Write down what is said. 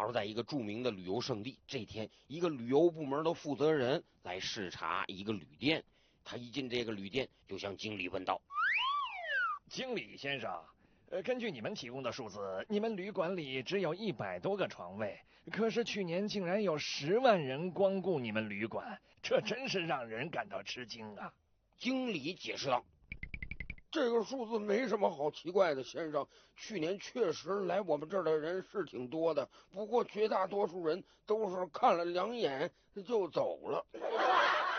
话说在一个著名的旅游胜地，这天一个旅游部门的负责人来视察一个旅店，他一进这个旅店就向经理问道： 经理先生，根据你们提供的数字，你们旅馆里只有100多个床位，可是去年竟然有10万人光顾你们旅馆，这真是让人感到吃惊啊。 经理解释道：这个数字没什么好奇怪的，先生，去年确实来我们这儿的人是挺多的，不过绝大多数人都是看了2眼就走了。